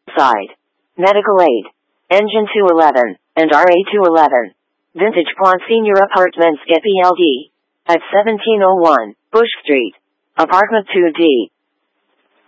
Side. Medical Aid. Engine 211, and RA 211. Vintage Pond Senior Apartments get BLD. At 1701, Bush Street. Apartment 2D.